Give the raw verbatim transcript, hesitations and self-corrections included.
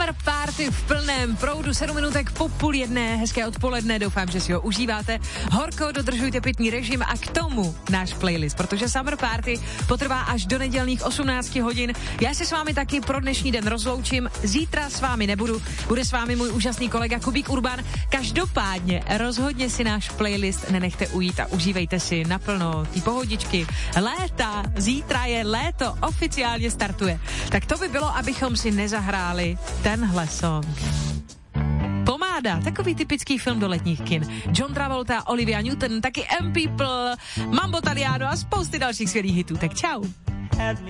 Summer Party v plném proudu, sedm minutek po půl jedné, hezké odpoledne, doufám, že si ho užíváte. Horko, dodržujte pitný režim a k tomu náš playlist, protože Summer Party potrvá až do nedělních osmnáct hodin. Já se s vámi taky pro dnešní den rozloučím, zítra s vámi nebudu, bude s vámi můj úžasný kolega Kubík Urban. Každopádně rozhodně si náš playlist nenechte ujít a užívejte si naplno ty pohodičky. Léta, zítra je léto, oficiálně startuje. Tak to by bylo, abychom si nezahráli tenhle song. Pomáda, takový typický film do letních kin. John Travolta, Olivia Newton, taky M People, Mambo Italiano a spousty dalších skvělých hitů. Tak čau.